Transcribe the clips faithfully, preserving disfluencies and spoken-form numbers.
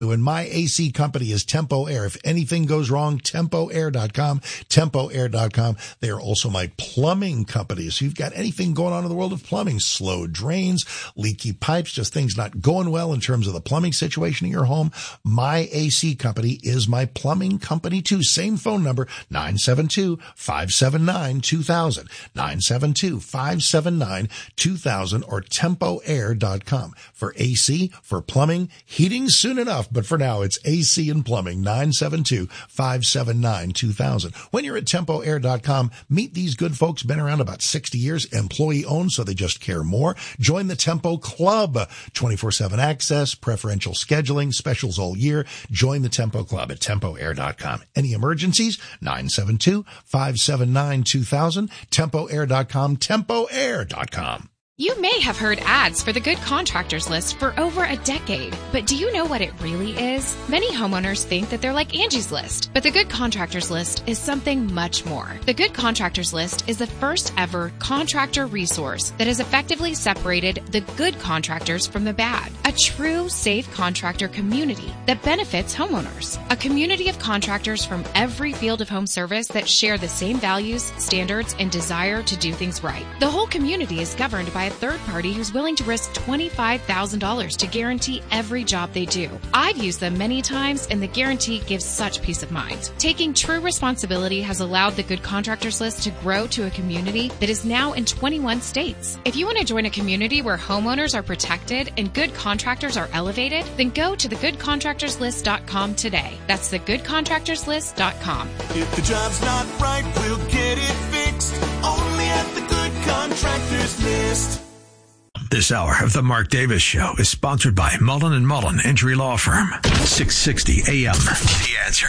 And my A C company is Tempo Air. If anything goes wrong, tempo air dot com, tempo air dot com. They are also my plumbing company. So you've got anything going on in the world of plumbing, slow drains, leaky pipes, just things not going well in terms of the plumbing situation in your home. My A C company is my plumbing company too. Same phone number, nine seven two, five seven nine, two thousand, nine seven two, five seven nine, two thousand, or tempo air dot com. For A C, for plumbing, heating soon enough. But for now, it's A C and Plumbing, nine seven two, five seven nine, two thousand. When you're at tempo air dot com, meet these good folks, been around about sixty years, employee-owned, so they just care more. Join the Tempo Club, twenty-four seven access, preferential scheduling, specials all year. Join the Tempo Club at tempo air dot com. Any emergencies? nine seven two, five seven nine, two thousand, tempo air dot com, tempo air dot com. You may have heard ads for the Good Contractors List for over a decade, but do you know what it really is? Many homeowners think that they're like Angie's List, but the Good Contractors List is something much more. The Good Contractors List is the first ever contractor resource that has effectively separated the good contractors from the bad. A true safe contractor community that benefits homeowners. A community of contractors from every field of home service that share the same values, standards, and desire to do things right. The whole community is governed by a third party who's willing to risk twenty-five thousand dollars to guarantee every job they do. I've used them many times, and the guarantee gives such peace of mind. Taking true responsibility has allowed the Good Contractors List to grow to a community that is now in twenty-one states. If you want to join a community where homeowners are protected and good contractors are elevated, then go to the good contractors list dot com today. That's the good contractors list dot com. If the job's not right, we'll get it fixed. Only at the Good Contractors List. This hour of the Mark Davis Show is sponsored by Mullen and Mullen Injury Law Firm. six sixty A M. The Answer.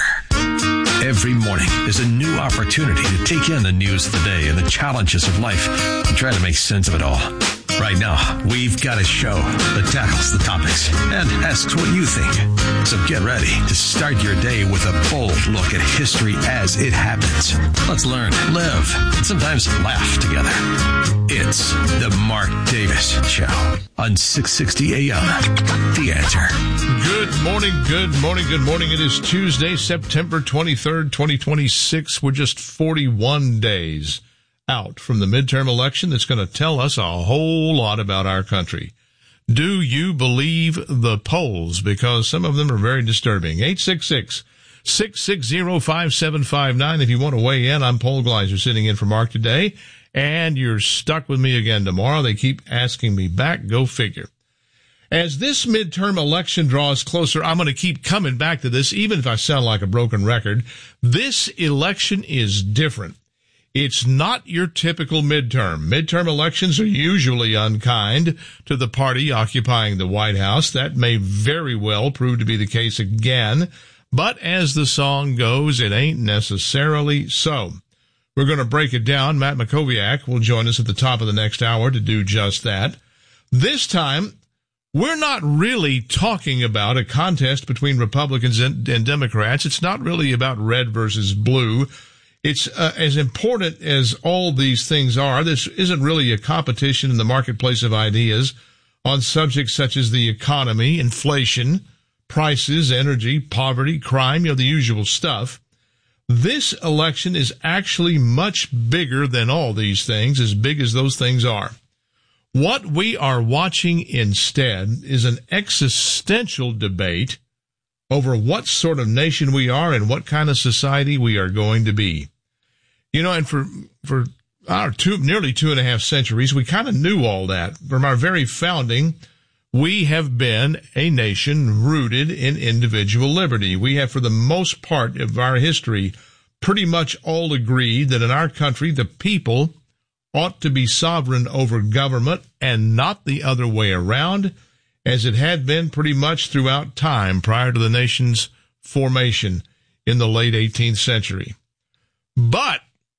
Every morning is a new opportunity to take in the news of the day and the challenges of life and try to make sense of it all. Right now, we've got a show that tackles the topics and asks what you think. So get ready to start your day with a bold look at history as it happens. Let's learn, live, and sometimes laugh together. It's the Mark Davis Show on six sixty A M. The Answer. Good morning, good morning, good morning. It is Tuesday, September twenty-third, twenty twenty-six. We're just forty-one days out from the midterm election that's going to tell us a whole lot about our country. Do you believe the polls? Because some of them are very disturbing. eight six six, six six zero, five seven five nine. If you want to weigh in, I'm Paul Gleiser sitting in for Mark today, and you're stuck with me again tomorrow. They keep asking me back. Go figure. As this midterm election draws closer, I'm going to keep coming back to this, even if I sound like a broken record. This election is different. It's not your typical midterm. Midterm elections are usually unkind to the party occupying the White House. That may very well prove to be the case again. But as the song goes, it ain't necessarily so. We're going to break it down. Matt Makoviak will join us at the top of the next hour to do just that. This time, we're not really talking about a contest between Republicans and, and Democrats. It's not really about red versus blue. It's uh, as important as all these things are. This isn't really a competition in the marketplace of ideas on subjects such as the economy, inflation, prices, energy, poverty, crime, you know, the usual stuff. This election is actually much bigger than all these things, as big as those things are. What we are watching instead is an existential debate over what sort of nation we are and what kind of society we are going to be. You know, and for, for our two, nearly two and a half centuries, we kind of knew all that. From our very founding, we have been a nation rooted in individual liberty. We have, for the most part of our history, pretty much all agreed that in our country, the people ought to be sovereign over government and not the other way around, as it had been pretty much throughout time prior to the nation's formation in the late eighteenth century. But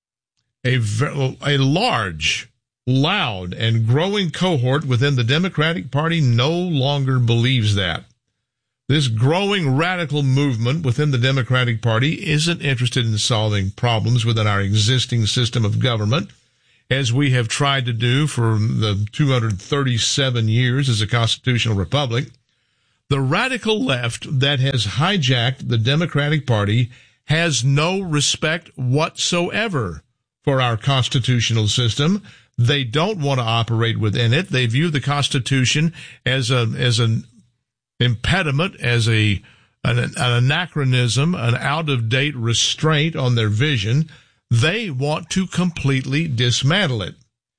a, a large, loud, and growing cohort within the Democratic Party no longer believes that. This growing radical movement within the Democratic Party isn't interested in solving problems within our existing system of government, as we have tried to do for the two hundred thirty-seven years as a constitutional republic. The radical left that has hijacked the Democratic Party has no respect whatsoever for our constitutional system. They don't want to operate within it. They view the Constitution as a as an impediment, as a an, an anachronism, an out-of-date restraint on their vision. They want to completely dismantle it.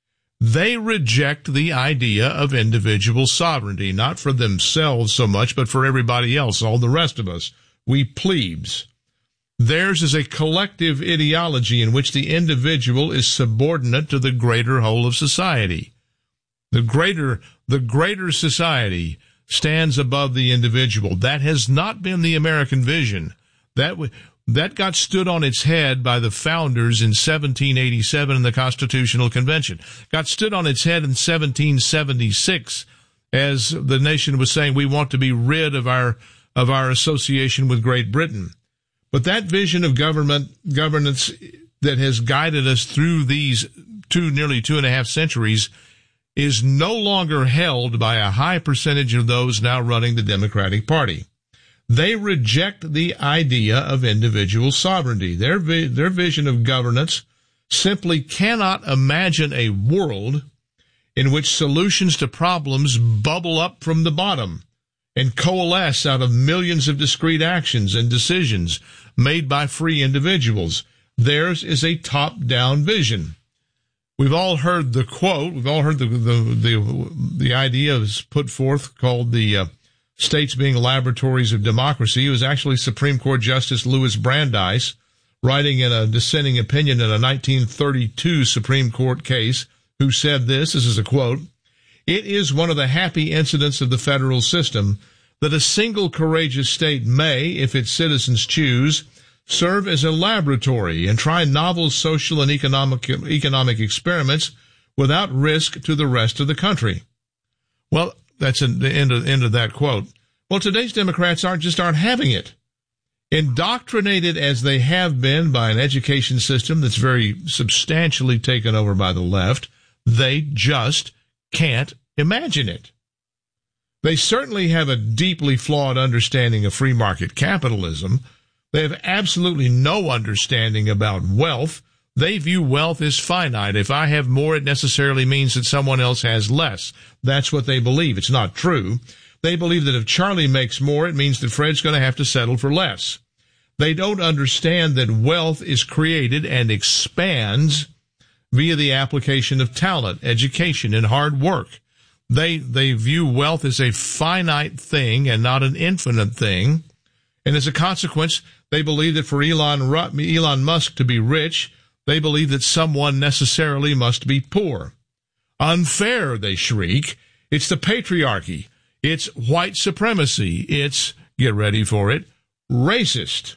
They reject the idea of individual sovereignty, not for themselves so much, but for everybody else, all the rest of us. We plebes. Theirs is a collective ideology in which the individual is subordinate to the greater whole of society. The greater, the greater society stands above the individual. That has not been the American vision. That that got stood on its head by the founders in seventeen eighty-seven in the Constitutional Convention. Got stood on its head in seventeen seventy-six as the nation was saying we want to be rid of our of our association with Great Britain. But that vision of government governance that has guided us through these two, nearly two and a half centuries is no longer held by a high percentage of those now running the Democratic Party. They reject the idea of individual sovereignty. Their vi- their vision of governance simply cannot imagine a world in which solutions to problems bubble up from the bottom and coalesce out of millions of discrete actions and decisions made by free individuals. Theirs is a top-down vision. We've all heard the quote, we've all heard the the the, the idea is put forth called the uh, states being laboratories of democracy. It was actually Supreme Court Justice Louis Brandeis writing in a dissenting opinion in a nineteen thirty-two Supreme Court case who said this, this is a quote, "It is one of the happy incidents of the federal system that a single courageous state may, if its citizens choose, serve as a laboratory and try novel social and economic economic experiments without risk to the rest of the country." Well, that's the end of, end of that quote. Well, today's Democrats aren't just aren't having it. Indoctrinated as they have been by an education system that's very substantially taken over by the left, they just can't imagine it. They certainly have a deeply flawed understanding of free market capitalism. They have absolutely no understanding about wealth. They view wealth as finite. If I have more, it necessarily means that someone else has less. That's what they believe. It's not true. They believe that if Charlie makes more, it means that Fred's going to have to settle for less. They don't understand that wealth is created and expands via the application of talent, education, and hard work. They, they view wealth as a finite thing and not an infinite thing. And as a consequence, they believe that for Elon, Elon Musk to be rich, they believe that someone necessarily must be poor. Unfair, they shriek. It's the patriarchy. It's white supremacy. It's, get ready for it, racist.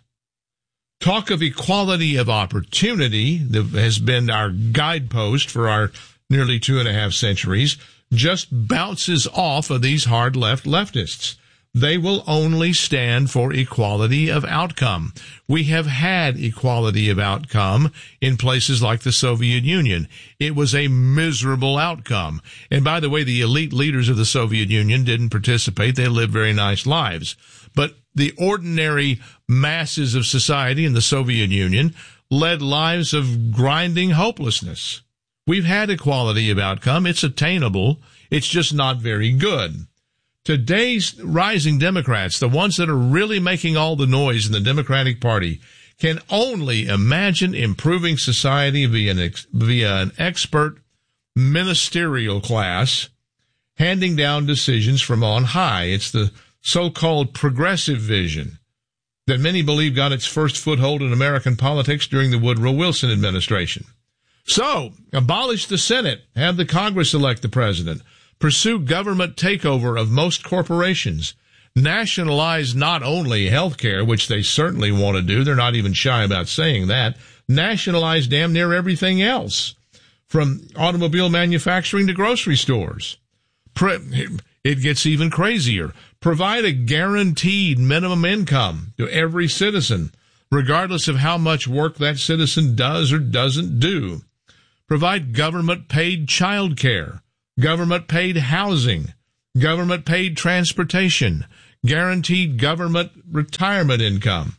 Talk of equality of opportunity that has been our guidepost for our nearly two and a half centuries just bounces off of these hard left leftists. They will only stand for equality of outcome. We have had equality of outcome in places like the Soviet Union. It was a miserable outcome. And by the way, the elite leaders of the Soviet Union didn't participate. They lived very nice lives. But the ordinary masses of society in the Soviet Union led lives of grinding hopelessness. We've had equality of outcome. It's attainable. It's just not very good. Today's rising Democrats, the ones that are really making all the noise in the Democratic Party, can only imagine improving society via an, ex- via an expert ministerial class handing down decisions from on high. It's the so-called progressive vision that many believe got its first foothold in American politics during the Woodrow Wilson administration. So, abolish the Senate, have the Congress elect the president, pursue government takeover of most corporations, nationalize not only health care, which they certainly want to do, they're not even shy about saying that, nationalize damn near everything else, from automobile manufacturing to grocery stores. It gets even crazier. Provide a guaranteed minimum income to every citizen, regardless of how much work that citizen does or doesn't do. Provide government-paid child care, government-paid housing, government-paid transportation, guaranteed government retirement income.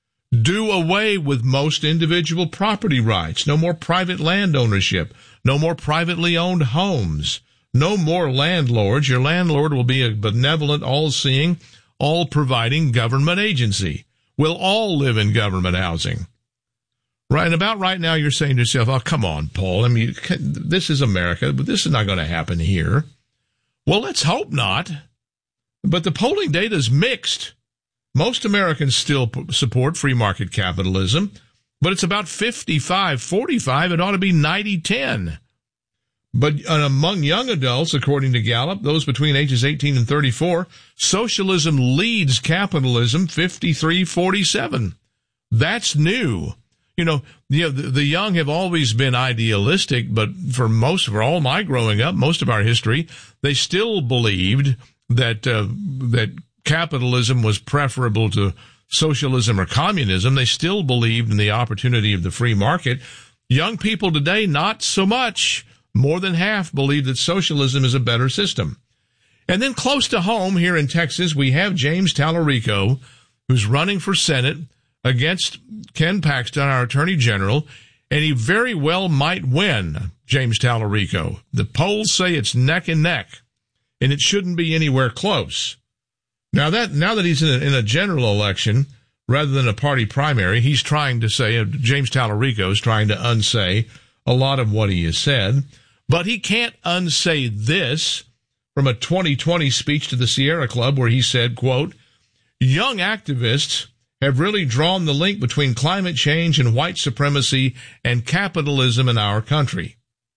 Do away with most individual property rights. No more private land ownership. No more privately owned homes. No more landlords. Your landlord will be a benevolent, all-seeing, all-providing government agency. We'll all live in government housing. Right, and about right now you're saying to yourself, oh, come on, Paul. I mean, this is America, but this is not going to happen here. Well, let's hope not. But the polling data is mixed. Most Americans still p- support free market capitalism, but it's about fifty-five forty-five. It ought to be ninety ten. But uh, among young adults, according to Gallup, those between ages eighteen and thirty-four, socialism leads capitalism fifty-three forty-seven. That's new. You know, the, the young have always been idealistic, but for most, for all my growing up, most of our history, they still believed that uh, that capitalism was preferable to socialism or communism. They still believed in the opportunity of the free market. Young people today, not so much. More than half believe that socialism is a better system. And then close to home here in Texas, we have James Tallarico, who's running for Senate against Ken Paxton, our Attorney General, and he very well might win, James Tallarico. The polls say it's neck and neck, and it shouldn't be anywhere close. Now that now that he's in a, in a general election rather than a party primary, he's trying to say, uh, James Tallarico is trying to unsay a lot of what he has said, but he can't unsay this from a twenty twenty speech to the Sierra Club where he said, quote, young activists have really drawn the link between climate change and white supremacy and capitalism in our country.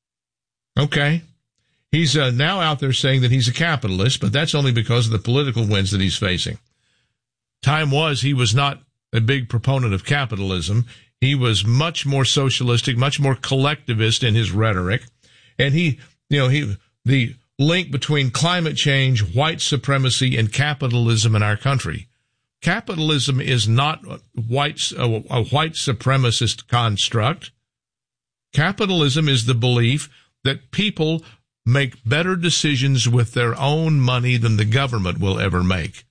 Okay. He's uh, now out there saying that he's a capitalist, but that's only because of the political winds that he's facing. Time was he was not a big proponent of capitalism. He was much more socialistic, much more collectivist in his rhetoric. And he, you know, he, the link between climate change, white supremacy, and capitalism in our country. Capitalism is not white, a, a white supremacist construct. Capitalism is the belief that people make better decisions with their own money than the government will ever make.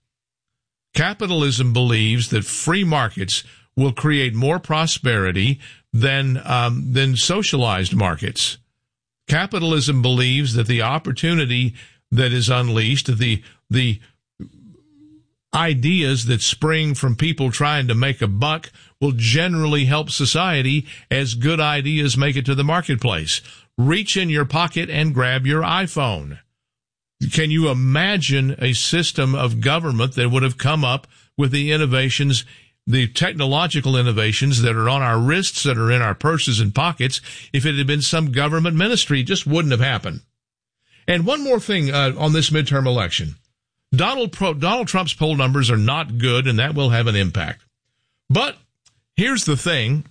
Capitalism believes that free markets will create more prosperity than um, than socialized markets. Capitalism believes that the opportunity that is unleashed, the the ideas that spring from people trying to make a buck, will generally help society as good ideas make it to the marketplace. Reach in your pocket and grab your iPhone. Can you imagine a system of government that would have come up with the innovations, the technological innovations that are on our wrists, that are in our purses and pockets, if it had been some government ministry? It just wouldn't have happened. And one more thing uh, on this midterm election. Donald, Pro, Donald Trump's poll numbers are not good, and that will have an impact. But here's the thing.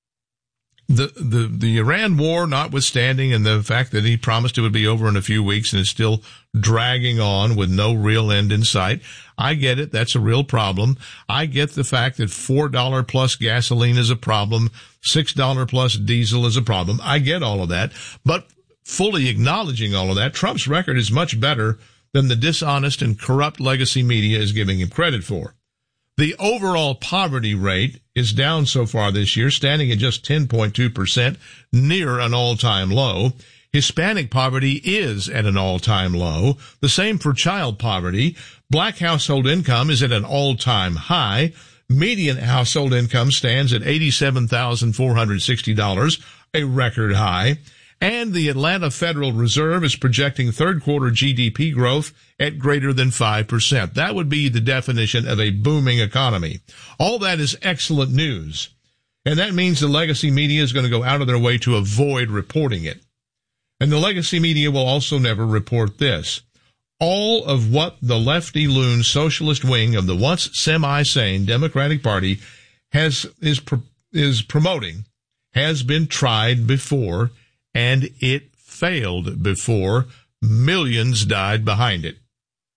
The, the, the Iran war notwithstanding, and the fact that he promised it would be over in a few weeks and it's still dragging on with no real end in sight, I get it. That's a real problem. I get the fact that four dollars plus gasoline is a problem. six dollars plus diesel is a problem. I get all of that. But fully acknowledging all of that, Trump's record is much better than the dishonest and corrupt legacy media is giving him credit for. The overall poverty rate is down so far this year, standing at just ten point two percent, near an all-time low. Hispanic poverty is at an all-time low. The same for child poverty. Black household income is at an all-time high. Median household income stands at eighty-seven thousand four hundred sixty dollars, a record high. And the Atlanta Federal Reserve is projecting third quarter G D P growth at greater than five percent. That would be the definition of a booming economy. All that is excellent news. And that means the legacy media is going to go out of their way to avoid reporting it. And the legacy media will also never report this. All of what the lefty loon socialist wing of the once semi-sane Democratic Party has is is promoting has been tried before, and it failed before. Millions died behind it.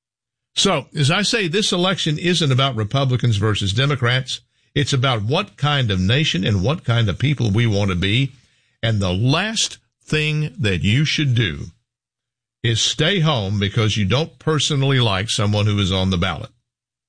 So, as I say, this election isn't about Republicans versus Democrats. It's about what kind of nation and what kind of people we want to be. And the last thing that you should do is stay home because you don't personally like someone who is on the ballot.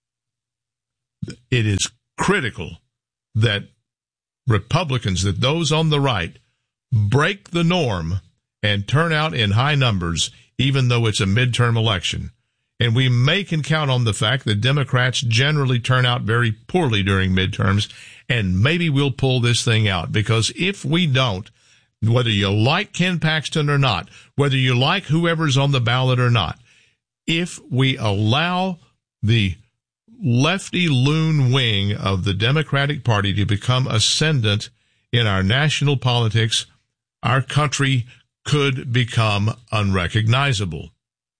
it is critical that Republicans, that those on the right, break the norm and turn out in high numbers, even though it's a midterm election. And we may can count on the fact that Democrats generally turn out very poorly during midterms, and maybe we'll pull this thing out. Because if we don't, whether you like Ken Paxton or not, whether you like whoever's on the ballot or not, if we allow the lefty loon wing of the Democratic Party to become ascendant in our national politics, our country could become unrecognizable.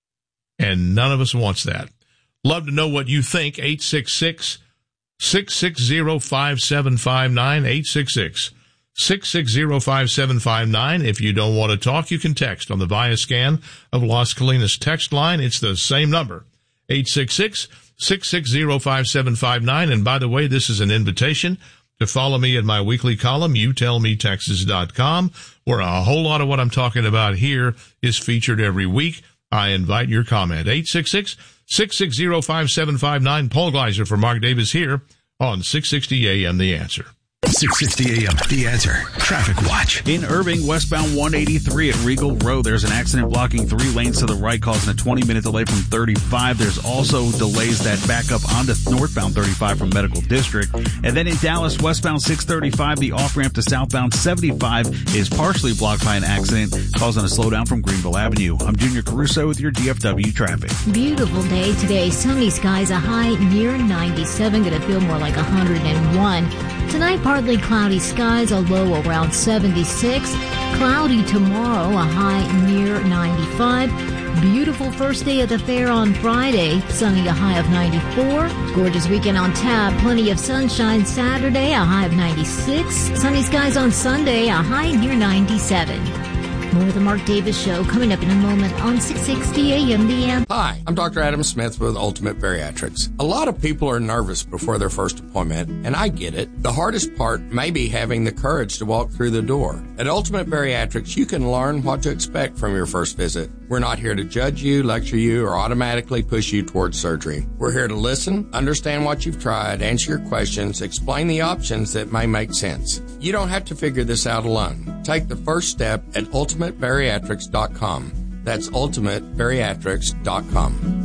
And none of us wants that. Love to know what you think. eight six six, six six zero, five seven five nine, eight six six, six six zero, five seven five nine. If you don't want to talk, you can text on the Viascan of Las Colinas text line. It's the same number, eight six six, six six zero, five seven five nine. And by the way, this is an invitation to follow me in my weekly column, you tell me texas dot com, where a whole lot of what I'm talking about here is featured every week. I invite your comment. eight six six, six six zero, five seven five nine. Paul Gleiser for Mark Davis here on six sixty A M The Answer. six sixty A M The Answer. Traffic Watch. In Irving, westbound one eighty-three at Regal Road, there's an accident blocking three lanes to the right, causing a twenty-minute delay from thirty-five. There's also delays that back up onto northbound thirty-five from Medical District. And then in Dallas, westbound six thirty-five, the off-ramp to southbound seventy-five is partially blocked by an accident, causing a slowdown from Greenville Avenue. I'm Junior Caruso with your D F W traffic. Beautiful day today. Sunny skies, a high near ninety-seven. Going to feel more like one hundred one. Tonight, partly cloudy skies, a low around seventy-six. Cloudy tomorrow, a high near ninety-five. Beautiful first day of the fair on Friday, sunny, a high of ninety-four. Gorgeous weekend on tap, plenty of sunshine Saturday, a high of ninety-six. Sunny skies on Sunday, a high near ninety-seven. More of the Mark Davis Show coming up in a moment on six sixty A M The Answer. Hi, I'm Doctor Adam Smith with Ultimate Bariatrics. A lot of people are nervous before their first appointment, and I get it. The hardest part may be having the courage to walk through the door. At Ultimate Bariatrics, you can learn what to expect from your first visit. We're not here to judge you, lecture you, or automatically push you towards surgery. We're here to listen, understand what you've tried, answer your questions, explain the options that may make sense. You don't have to figure this out alone. Take the first step at ultimate bariatrics dot com. That's ultimate bariatrics dot com.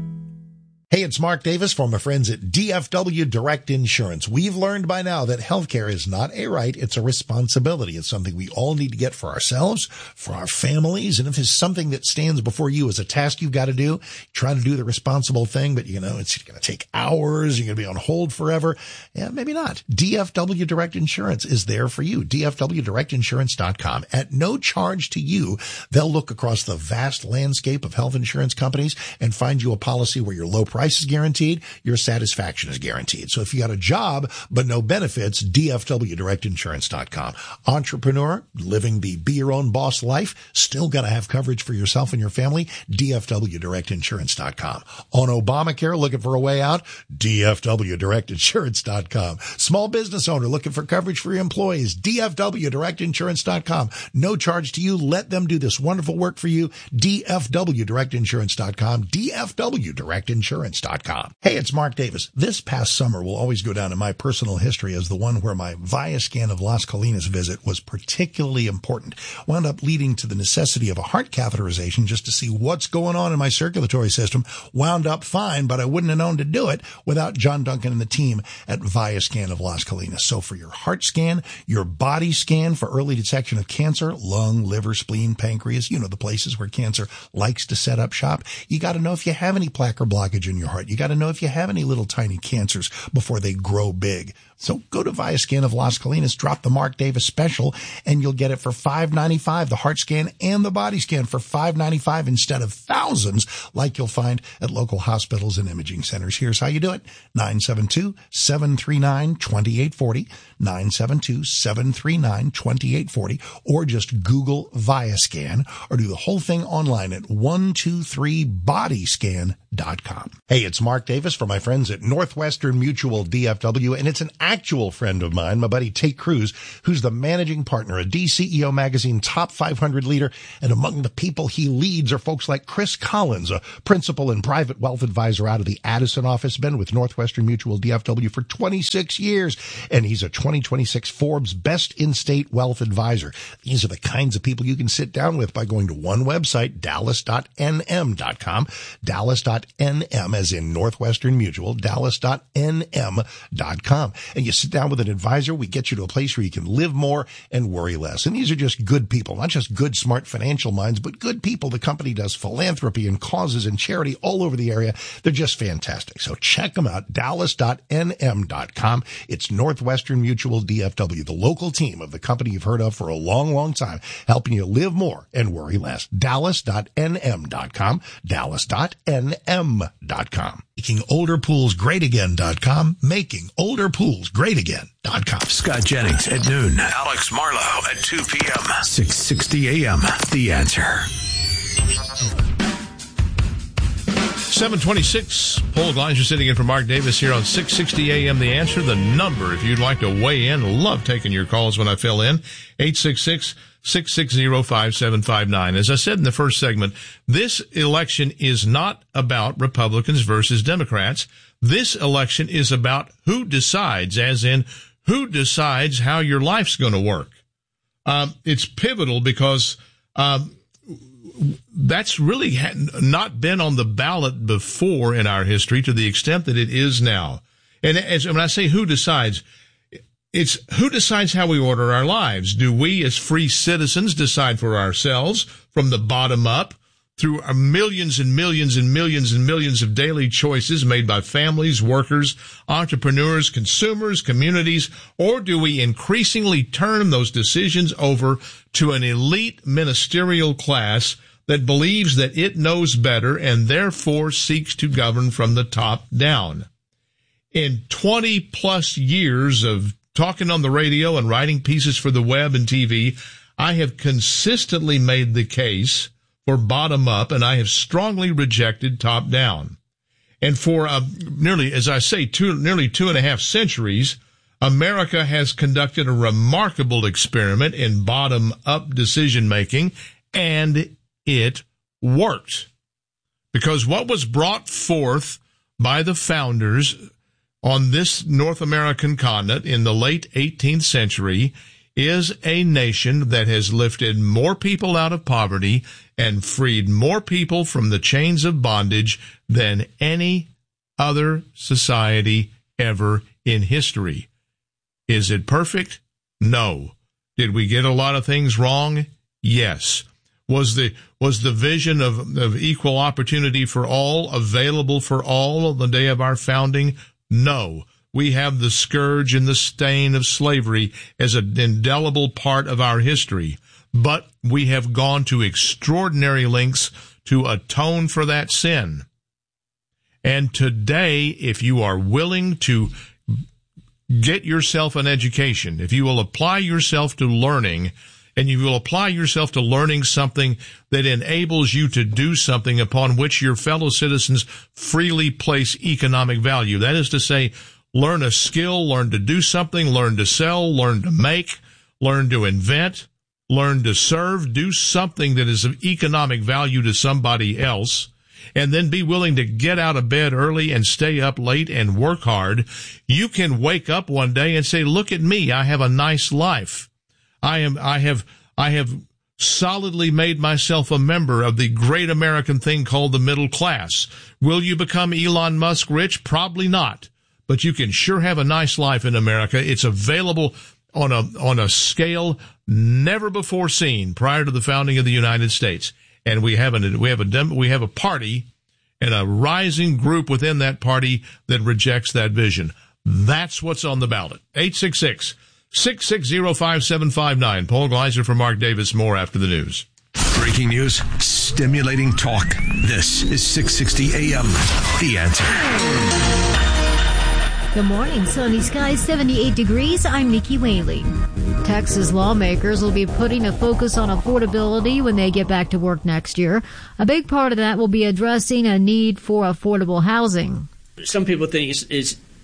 Hey, it's Mark Davis from my friends at D F W Direct Insurance. We've learned by now that healthcare is not a right, it's a responsibility. It's something we all need to get for ourselves, for our families, and if it's something that stands before you as a task you've got to do, try to do the responsible thing, but you know, it's going to take hours, you're going to be on hold forever. Yeah, maybe not. D F W Direct Insurance is there for you. D F W direct insurance dot com. At no charge to you, they'll look across the vast landscape of health insurance companies and find you a policy where your low price is guaranteed, your satisfaction is guaranteed. So if you got a job but no benefits, D F W direct insurance dot com. Entrepreneur, living the be your own boss life, still got to have coverage for yourself and your family, D F W direct insurance dot com. On Obamacare, looking for a way out, D F W direct insurance dot com. Small business owner looking for coverage for your employees, D F W direct insurance dot com. No charge to you. Let them do this wonderful work for you, D F W direct insurance dot com, D F W direct insurance dot com. Hey, it's Mark Davis. This past summer will always go down in my personal history as the one where my Viascan of Las Colinas visit was particularly important. Wound up leading to the necessity of a heart catheterization just to see what's going on in my circulatory system. Wound up fine, but I wouldn't have known to do it without John Duncan and the team at Viascan of Las Colinas. So for your heart scan, your body scan for early detection of cancer, lung, liver, spleen, pancreas, you know, the places where cancer likes to set up shop, you got to know if you have any plaque or blockage in your heart. You got to know if you have any little tiny cancers before they grow big. So go to Viascan of Las Colinas, drop the Mark Davis special, and you'll get it for five ninety-five, the heart scan and the body scan for five ninety-five instead of thousands like you'll find at local hospitals and imaging centers. Here's how you do it. nine seven two, seven three nine, two eight four zero, nine seven two, seven three nine, two eight four zero, or just Google Viascan, or do the whole thing online at one two three body scan dot com. Hey, it's Mark Davis for my friends at Northwestern Mutual D F W, and it's an actual friend of mine, my buddy Tate Cruz, who's the managing partner of D C E O Magazine Top five hundred leader. And among the people he leads are folks like Chris Collins, a principal and private wealth advisor out of the Addison office, been with Northwestern Mutual D F W for twenty-six years. And he's a twenty twenty-six Forbes Best In-State Wealth Advisor. These are the kinds of people you can sit down with by going to one website, dallas dot n m dot com, dallas dot n m as in Northwestern Mutual, dallas dot n m dot com. And you sit down with an advisor, we get you to a place where you can live more and worry less. And these are just good people, not just good, smart financial minds, but good people. The company does philanthropy and causes and charity all over the area. They're just fantastic. So check them out, dallas dot n m dot com. It's Northwestern Mutual D F W, the local team of the company you've heard of for a long, long time, helping you live more and worry less. dallas dot n m dot com, dallas dot n m dot com. Making Older Pools Great Again dot com, making older pools great again dot com. Scott Jennings at noon. Alex Marlowe at two p.m. six sixty a.m. The Answer. seven twenty-six. Paul Gleiser sitting in for Mark Davis here on six sixty a.m. The Answer. The number, if you'd like to weigh in, love taking your calls when I fill in, eight six six, six six zero, five seven five nine. As I said in the first segment, this election is not about Republicans versus Democrats. This election is about who decides, as in who decides how your life's going to work. Um, it's pivotal because um, that's really not been on the ballot before in our history to the extent that it is now. And as when I say who decides, it's who decides how we order our lives. Do we as free citizens decide for ourselves from the bottom up through our millions and millions and millions and millions of daily choices made by families, workers, entrepreneurs, consumers, communities, or do we increasingly turn those decisions over to an elite ministerial class that believes that it knows better and therefore seeks to govern from the top down? In twenty plus years of talking on the radio and writing pieces for the web and T V, I have consistently made the case for bottom up, and I have strongly rejected top down. And for uh, nearly, as I say, two, nearly two and a half centuries, America has conducted a remarkable experiment in bottom up decision making, and it worked. Because what was brought forth by the founders on this North American continent in the late eighteenth century is a nation that has lifted more people out of poverty and freed more people from the chains of bondage than any other society ever in history. Is it perfect? No. Did we get a lot of things wrong? Yes. Was the was the vision of, of equal opportunity for all available for all on the day of our founding? No. We have the scourge and the stain of slavery as an indelible part of our history. But we have gone to extraordinary lengths to atone for that sin. And today, if you are willing to get yourself an education, if you will apply yourself to learning, and you will apply yourself to learning something that enables you to do something upon which your fellow citizens freely place economic value. That is to say, learn a skill, learn to do something, learn to sell, learn to make, learn to invent, learn to serve, do something that is of economic value to somebody else, and then be willing to get out of bed early and stay up late and work hard. You can wake up one day and say, look at me, I have a nice life. I am, I have, I have solidly made myself a member of the great American thing called the middle class. Will you become Elon Musk rich? Probably not. But you can sure have a nice life in America. It's available on a, on a scale never before seen prior to the founding of the United States. And we have an, we have a, we have a party and a rising group within that party that rejects that vision. That's what's on the ballot. eight six six, six six zero, five seven five nine. Paul Gleiser for Mark Davis. More after the news. Breaking news, stimulating talk. This is six sixty A M. The Answer. Good morning. Sunny skies, seventy-eight degrees. I'm Nikki Whaley. Texas lawmakers will be putting a focus on affordability when they get back to work next year. A big part of that will be addressing a need for affordable housing. Some people think it's, it's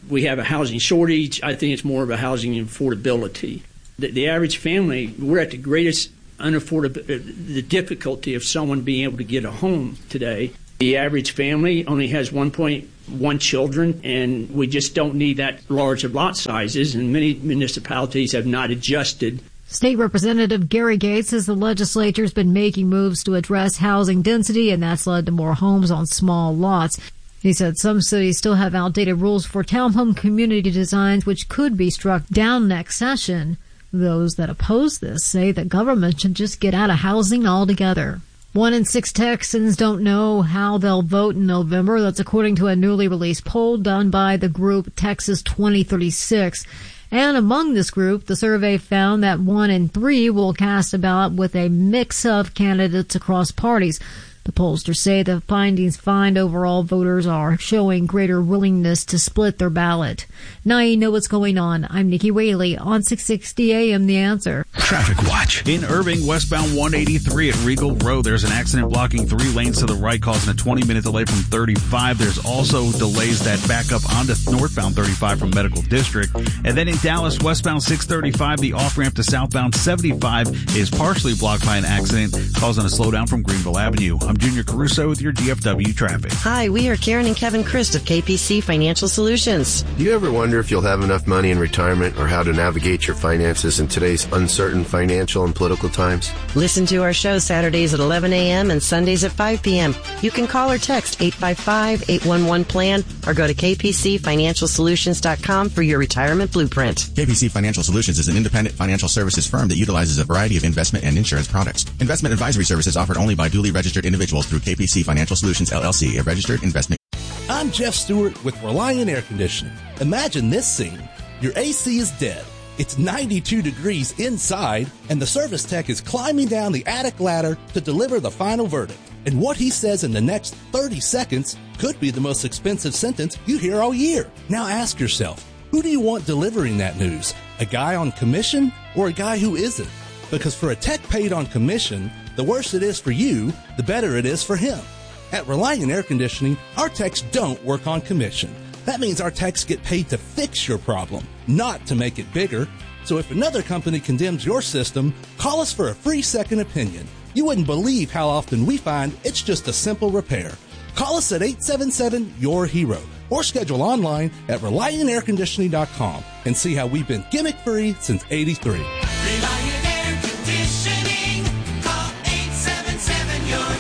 we have a housing shortage. I think it's more of a housing affordability. The, the average family, we're at the greatest unaffordable, the difficulty of someone being able to get a home today. The average family only has one point one children, and we just don't need that large of lot sizes, and many municipalities have not adjusted. State Representative Gary Gates says the legislature's been making moves to address housing density, and that's led to more homes on small lots. He said some cities still have outdated rules for townhome community designs, which could be struck down next session. Those that oppose this say that government should just get out of housing altogether. One in six Texans don't know how they'll vote in November. That's according to a newly released poll done by the group Texas twenty thirty-six. And among this group, the survey found that one in three will cast a ballot with a mix of candidates across parties. The pollsters say the findings find overall voters are showing greater willingness to split their ballot. Now you know what's going on. I'm Nikki Whaley on six sixty A M The Answer. Traffic Watch. In Irving, westbound one eighty-three at Regal Road, there's an accident blocking three lanes to the right, causing a twenty-minute delay from thirty-five. There's also delays that back up onto northbound thirty-five from Medical District. And then in Dallas, westbound six thirty-five, the off-ramp to southbound seventy-five is partially blocked by an accident, causing a slowdown from Greenville Avenue. I'm Junior Caruso with your D F W traffic. Hi, we are Karen and Kevin Christ of K P C Financial Solutions. Do you ever wonder if you'll have enough money in retirement or how to navigate your finances in today's uncertain financial and political times? Listen to our show Saturdays at eleven a.m. and Sundays at five p.m. You can call or text eight five five, eight one one, PLAN or go to k p c financial solutions dot com for your retirement blueprint. K P C Financial Solutions is an independent financial services firm that utilizes a variety of investment and insurance products. Investment advisory services offered only by duly registered individuals through K P C Financial Solutions, L L C, a registered investment. I'm Jeff Stewart with Reliant Air Conditioning. Imagine this scene. Your A C is dead. It's ninety-two degrees inside, and the service tech is climbing down the attic ladder to deliver the final verdict. And what he says in the next thirty seconds could be the most expensive sentence you hear all year. Now ask yourself, who do you want delivering that news? A guy on commission or a guy who isn't? Because for a tech paid on commission, the worse it is for you, the better it is for him. At Reliant Air Conditioning, our techs don't work on commission. That means our techs get paid to fix your problem, not to make it bigger. So if another company condemns your system, call us for a free second opinion. You wouldn't believe how often we find it's just a simple repair. Call us at eight seven seven, Y O U R HERO or schedule online at reliant air conditioning dot com and see how we've been gimmick-free since eighty-three. Reliant Air Conditioning. Call eight seven seven, Y O U R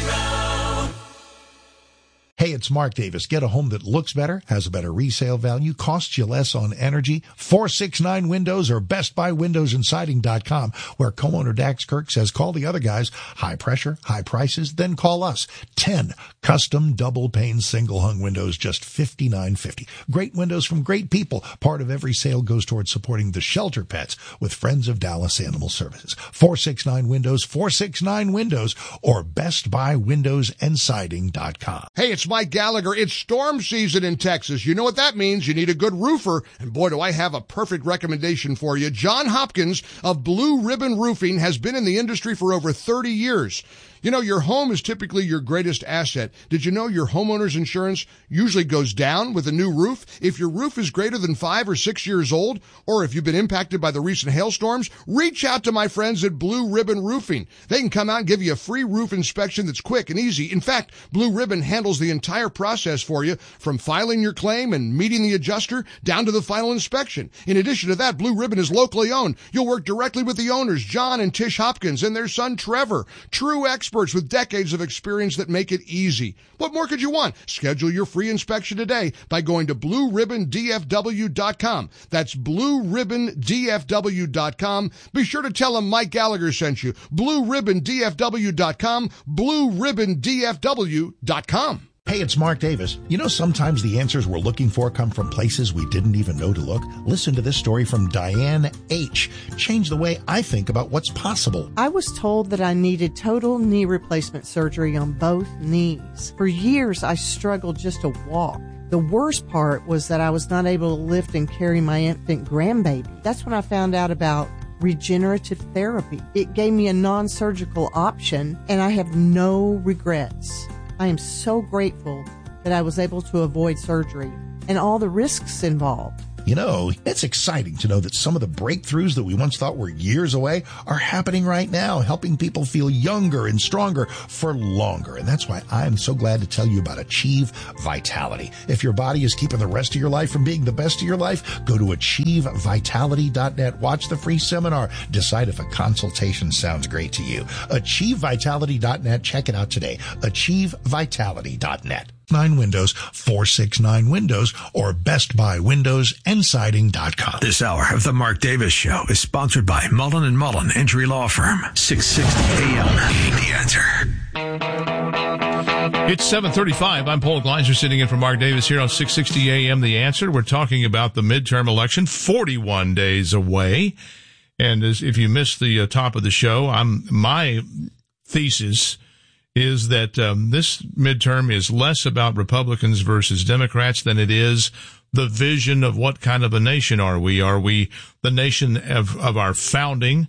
HERO. Hey, it's Mark Davis. Get a home that looks better, has a better resale value, costs you less on energy. four sixty-nine Windows or best buy windows and siding dot com, where co-owner Dax Kirk says call the other guys. High pressure, high prices, then call us. ten custom double pane single hung windows, just fifty-nine fifty. Great windows from great people. Part of every sale goes towards supporting the shelter pets with Friends of Dallas Animal Services. four sixty-nine Windows, four sixty-nine Windows or best buy windows and siding dot com. Hey, it's Mike Gallagher. It's storm season in Texas. You know what that means. You need a good roofer. And boy, do I have a perfect recommendation for you. John Hopkins of Blue Ribbon Roofing has been in the industry for over thirty years. You know, your home is typically your greatest asset. Did you know your homeowner's insurance usually goes down with a new roof? If your roof is greater than five or six years old, or if you've been impacted by the recent hailstorms, reach out to my friends at Blue Ribbon Roofing. They can come out and give you a free roof inspection that's quick and easy. In fact, Blue Ribbon handles the entire process for you, from filing your claim and meeting the adjuster down to the final inspection. In addition to that, Blue Ribbon is locally owned. You'll work directly with the owners, John and Tish Hopkins, and their son, Trevor. True experts with decades of experience that make it easy. What more could you want? Schedule your free inspection today by going to blue ribbon d f w dot com. That's blue ribbon d f w dot com. Be sure to tell them Mike Gallagher sent you. blue ribbon d f w dot com. blue ribbon d f w dot com. Hey, it's Mark Davis. You know, sometimes the answers we're looking for come from places we didn't even know to look. Listen to this story from Diane H. Changed the way I think about what's possible. I was told that I needed total knee replacement surgery on both knees. For years, I struggled just to walk. The worst part was that I was not able to lift and carry my infant grandbaby. That's when I found out about regenerative therapy. It gave me a non-surgical option, and I have no regrets. I am so grateful that I was able to avoid surgery. and all the risks involved. You know, it's exciting to know that some of the breakthroughs that we once thought were years away are happening right now, helping people feel younger and stronger for longer. And that's why I'm so glad to tell you about Achieve Vitality. If your body is keeping the rest of your life from being the best of your life, go to achieve vitality dot net. Watch the free seminar. Decide if a consultation sounds great to you. achieve vitality dot net. Check it out today. achieve vitality dot net. Nine Windows, four six nine Windows, or Best Buy Windows and Siding dot com. This hour of the Mark Davis Show is sponsored by Mullen and Mullen Injury Law Firm. six sixty A M. The Answer. It's seven thirty-five. I'm Paul Gleiser sitting in for Mark Davis here on six sixty A M. The Answer. We're talking about the midterm election, forty-one days away. And as if you missed the uh, top of the show, I'm my thesis is that um, this midterm is less about Republicans versus Democrats than it is the vision of what kind of a nation are we? Are we the nation of, of our founding,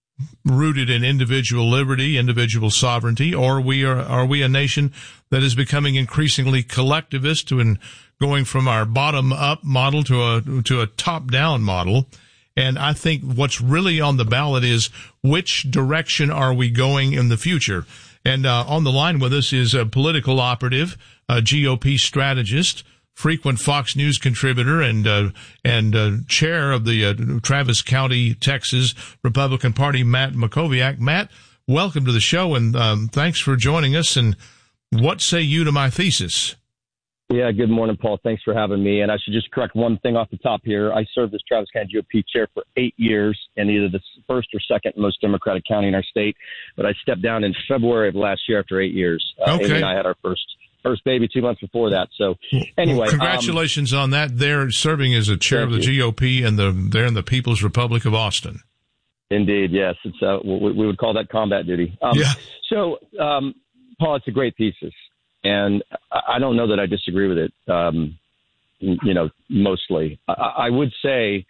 rooted in individual liberty, individual sovereignty, or we are, are we a nation that is becoming increasingly collectivist and going from our bottom-up model to a to a top-down model? And I think what's really on the ballot is which direction are we going in the future? And uh, on the line with us is a political operative, a G O P strategist, frequent Fox News contributor, and uh, and uh, chair of the uh, Travis County, Texas Republican Party, Matt Mackowiak. Matt, welcome to the show, and um, thanks for joining us. And what say you to my thesis? Yeah, good morning, Paul. Thanks for having me. And I should just correct one thing off the top here. I served as Travis County G O P chair for eight years in either the first or second most Democratic county in our state. But I stepped down in February of last year after eight years. Uh, okay. Amy and I had our first first baby two months before that. So anyway. Well, congratulations um, on that. They're serving as a chair of the you. G O P and the they're in the People's Republic of Austin. Indeed, yes. It's uh, we, we would call that combat duty. Um, yeah. So, um, Paul, it's a great thesis. And I don't know that I disagree with it, um, you know, mostly. I, I would say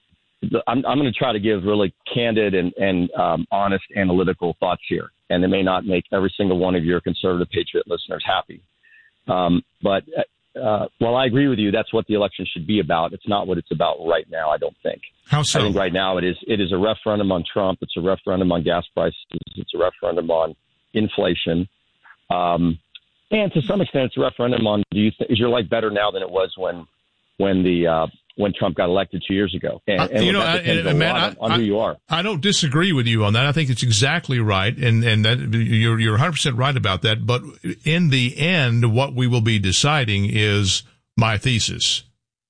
I'm, I'm going to try to give really candid and, and um, honest analytical thoughts here. And it may not make every single one of your conservative patriot listeners happy. Um, but uh, while I agree with you, that's what the election should be about. It's not what it's about right now, I don't think. How so? I think right now it is it is a referendum on Trump. It's a referendum on gas prices. It's a referendum on inflation. Um And to some extent, it's a referendum on: do you th- is your life better now than it was when, when the uh, when Trump got elected two years ago? And, uh, and you know, that depends I, a Matt, lot I, on, on who you are. I don't disagree with you on that. I think it's exactly right, and and that you're you're one hundred percent right about that. But in the end, what we will be deciding is my thesis.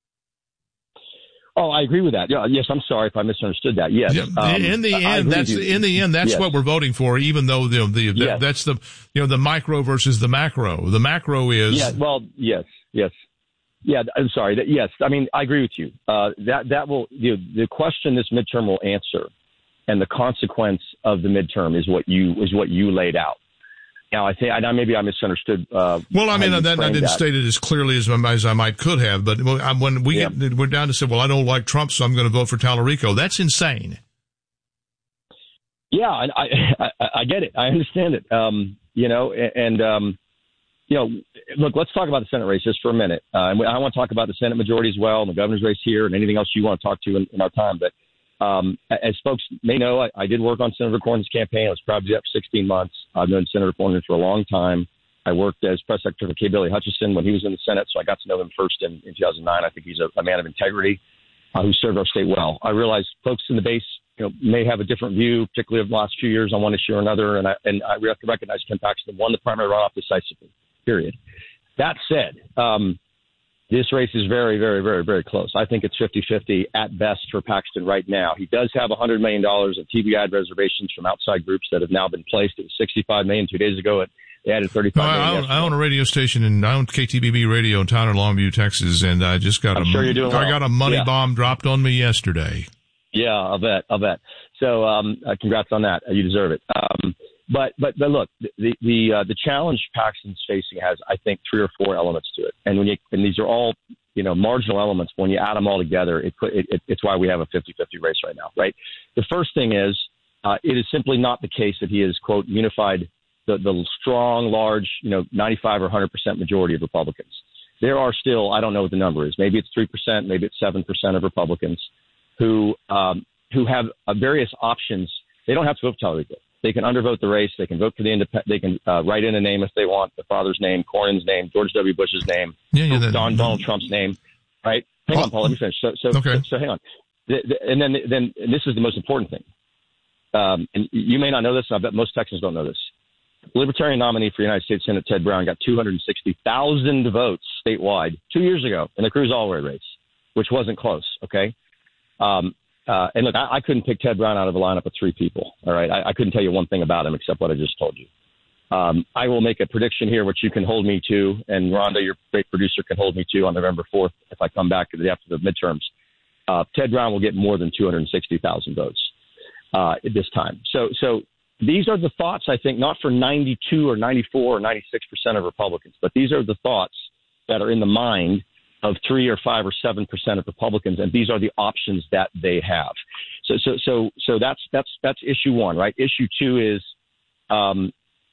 Oh, I agree with that. Yeah, yes, I'm sorry if I misunderstood that. Yes. Yeah, um, in the end, that's in the end that's yes. what we're voting for. Even though the the, the yes. that's the you know the micro versus the macro. The macro is yeah. Well, yes, yes, yeah. I'm sorry. That, yes, I mean I agree with you. Uh, that that will you know, the question this midterm will answer, and the consequence of the midterm is what you is what you laid out. Now, I think I maybe I misunderstood. Uh, well, I mean, that, I didn't that. state it as clearly as, as I might could have. But when we yeah. get, we're down to say, well, I don't like Trump, so I'm going to vote for Tallarico. That's insane. Yeah, I, I, I get it. I understand it. Um, you know, and, um, you know, look, let's talk about the Senate race just for a minute. Uh, and I want to talk about the Senate majority as well and the governor's race here and anything else you want to talk to in, in our time. But Um, as folks may know, I, I did work on Senator Cornyn's campaign. I was proud to do that for sixteen months. I've known Senator Cornyn for a long time. I worked as press secretary for K. Billy Hutchison when he was in the Senate, so I got to know him first in, in two thousand nine. I think he's a, a man of integrity uh, who served our state well. I realize folks in the base, you know, may have a different view, particularly of the last few years on one issue or another, and I, and I have to recognize Ken Paxton won the primary runoff decisively, period. That said, um, this race is very, very, very, very close. I think it's fifty-fifty at best for Paxton right now. He does have one hundred million dollars of T V ad reservations from outside groups that have now been placed. It was sixty-five million dollars two days ago. It, they added thirty-five no, million I, dollars. own, I own a radio station, and I own K T B B radio in town in Longview, Texas, and I just got I'm a sure you're doing well. I got a money yeah. bomb dropped on me yesterday. Yeah, I'll bet. I'll bet. So um, uh, congrats on that. You deserve it. Um, But but but look, the the uh, the challenge Paxton's facing has, I think, three or four elements to it, and when you and these are all you know marginal elements. When you add them all together, it, it, it it's why we have a fifty-fifty race right now, right? The first thing is uh, it is simply not the case that he has quote unified the the strong, large, you know, ninety-five or one hundred percent majority of Republicans. there are still, I don't know what the number is. Maybe it's three percent, maybe it's seven percent of Republicans who um, who have uh, various options. They don't have to vote for Talerico. They can undervote the race. They can vote for the independent. They can uh, write in a name if they want, the father's name, Cornyn's name, George W. Bush's name, yeah, yeah, that, Don, Donald Trump's name, right? Hang on, Paul, let me finish. So, so, okay. so, so hang on. The, the, and then, then and this is the most important thing. Um, and you may not know this, and I bet most Texans don't know this. The Libertarian nominee for United States Senate, Ted Brown, got two hundred sixty thousand votes statewide two years ago in the Cruz Allred race, which wasn't close, okay? Um, uh, and look, I, I couldn't pick Ted Brown out of a lineup of three people, all right? I, I couldn't tell you one thing about him except what I just told you. Um, I will make a prediction here, which you can hold me to, and Rhonda, your great producer, can hold me to on November fourth if I come back after the midterms. Uh, Ted Brown will get more than two hundred sixty thousand votes uh, at this time. So, so these are the thoughts, I think, not for ninety-two or ninety-four or ninety-six percent of Republicans, but these are the thoughts that are in the mind of three or five or seven percent of Republicans, and these are the options that they have. So, so, so, so that's that's that's issue one, right? Issue two is um,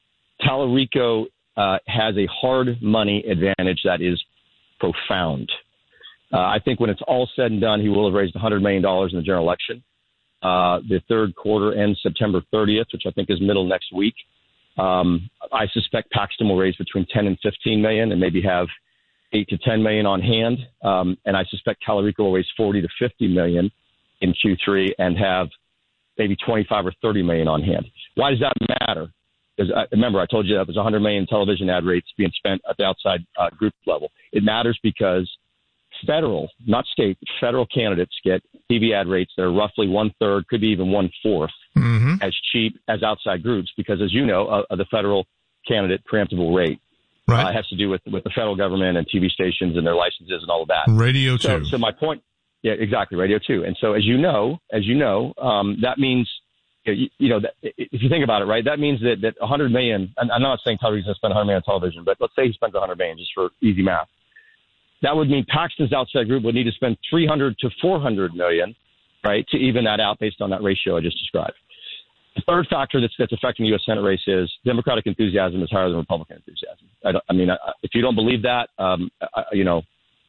Talerico uh, has a hard money advantage that is profound. Uh, I think when it's all said and done, he will have raised one hundred million dollars in the general election. Uh, the third quarter ends September thirtieth, which I think is middle next week. Um, I suspect Paxton will raise between ten and fifteen million and maybe have eight to ten million on hand. Um, and I suspect Talerico will raise forty to fifty million in Q three and have maybe twenty-five or thirty million on hand. Why does that matter? Because I, remember, I told you that there's one hundred million television ad rates being spent at the outside uh, group level. It matters because federal, not state, federal candidates get T V ad rates that are roughly one third, could be even one fourth, mm-hmm. as cheap as outside groups, because as you know, uh, the federal candidate preemptible rate right. uh, has to do with with the federal government and T V stations and their licenses and all of that. Radio so, two. So my point, yeah, exactly, radio two. And so as you know, as you know, um, that means you, you know that if you think about it, right, that means that that one hundred million. And I'm not saying Talerico's going to spend one hundred million on television, but let's say he spends one hundred million just for easy math. That would mean Paxton's outside group would need to spend three hundred to four hundred million, right, to even that out based on that ratio I just described. The third factor that's, that's affecting the U S Senate race is Democratic enthusiasm is higher than Republican enthusiasm. I, don't, I mean, I, if you don't believe that, um, I, you know,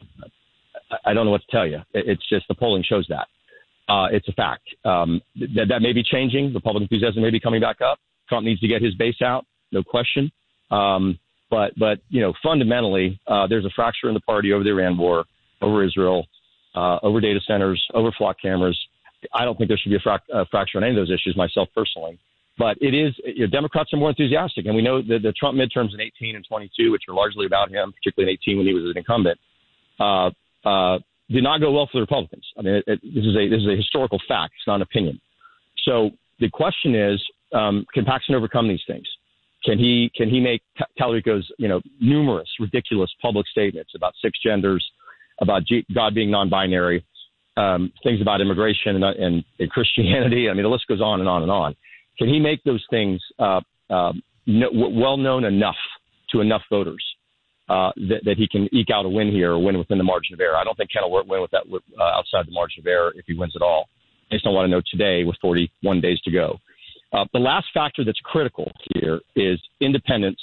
I, I don't know what to tell you. It, it's just the polling shows that. Uh, it's a fact. Um, that, that may be changing. Republican enthusiasm may be coming back up. Trump needs to get his base out, no question. Um, But, but you know, fundamentally, uh, there's a fracture in the party over the Iran war, over Israel, uh, over data centers, over flock cameras. I don't think there should be a, frac- a fracture on any of those issues, myself personally. But it is, you know, Democrats are more enthusiastic. And we know that the Trump midterms in eighteen and twenty-two, which are largely about him, particularly in eighteen when he was an incumbent, uh, uh, did not go well for the Republicans. I mean, it, it, this is a this is a historical fact. It's not an opinion. So the question is, um, can Paxton overcome these things? Can he can he make Talerico's, you know, numerous ridiculous public statements about six genders, about G- God being non-binary, um, things about immigration and, and, and Christianity? I mean, the list goes on and on and on. Can he make those things uh, uh, no, well known enough to enough voters uh, that, that he can eke out a win here or win within the margin of error? I don't think Ken will win with that uh, outside the margin of error if he wins at all, based on what I know today with forty-one days to go. Uh, the last factor that's critical here is independents.